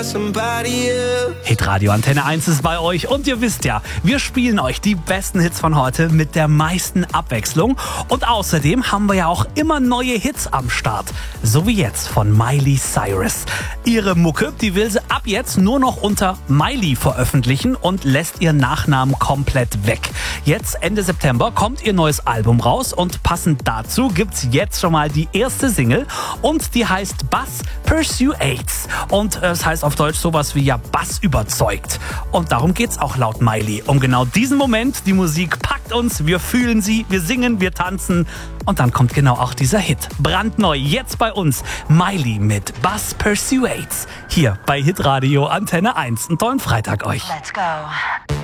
got somebody else. Hitradio Antenne 1 ist bei euch und ihr wisst ja, wir spielen euch die besten Hits von heute mit der meisten Abwechslung. Und außerdem haben wir ja auch immer neue Hits am Start. So wie jetzt von Miley Cyrus. Ihre Mucke, die will sie ab jetzt nur noch unter Miley veröffentlichen und lässt ihren Nachnamen komplett weg. Jetzt Ende September kommt ihr neues Album raus und passend dazu gibt's jetzt schon mal die erste Single und die heißt Buzz Persuades. Und es heißt auf Deutsch sowas wie ja Bass überzeugt. Und darum geht's auch laut Miley. Um genau diesen Moment, die Musik packt uns, wir fühlen sie, wir singen, wir tanzen und dann kommt genau auch dieser Hit. Brandneu, jetzt bei uns, Miley mit Buzz Persuades. Hier bei Hitradio Antenne 1. Einen tollen Freitag euch. Let's go.